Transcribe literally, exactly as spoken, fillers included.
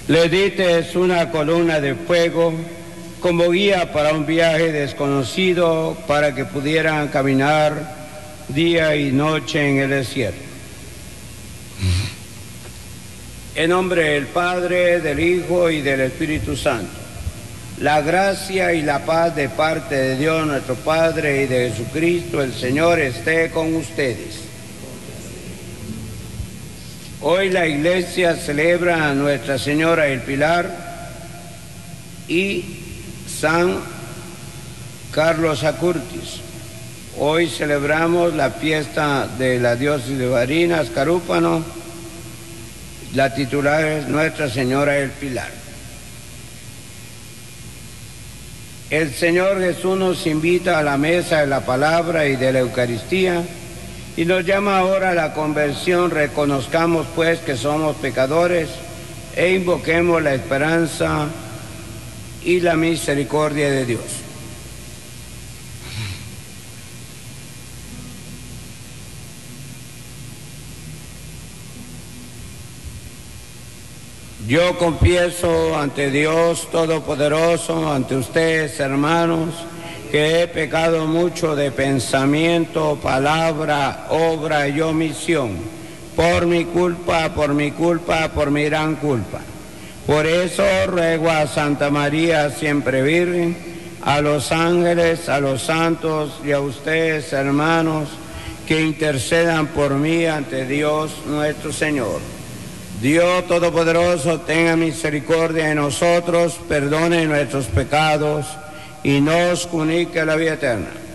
Le diste una columna de fuego como guía para un viaje desconocido, para que pudieran caminar día y noche en el desierto. En nombre del Padre, del Hijo y del Espíritu Santo, la gracia y la paz de parte de Dios nuestro Padre y de Jesucristo el Señor esté con ustedes. Hoy la Iglesia celebra a Nuestra Señora del Pilar y San Carlos Acutis. Hoy celebramos la fiesta de la diócesis de Barinas, Carúpano. La titular es Nuestra Señora del Pilar. El Señor Jesús nos invita a la mesa de la palabra y de la Eucaristía y nos llama ahora a la conversión. Reconozcamos pues que somos pecadores e invoquemos la esperanza y la misericordia de Dios. Yo confieso ante Dios Todopoderoso, ante ustedes, hermanos, que he pecado mucho de pensamiento, palabra, obra y omisión, por mi culpa, por mi culpa, por mi gran culpa. Por eso ruego a Santa María, siempre Virgen, a los ángeles, a los santos y a ustedes, hermanos, que intercedan por mí ante Dios nuestro Señor. Dios Todopoderoso, tenga misericordia de nosotros, perdone nuestros pecados y nos comunique a la vida eterna.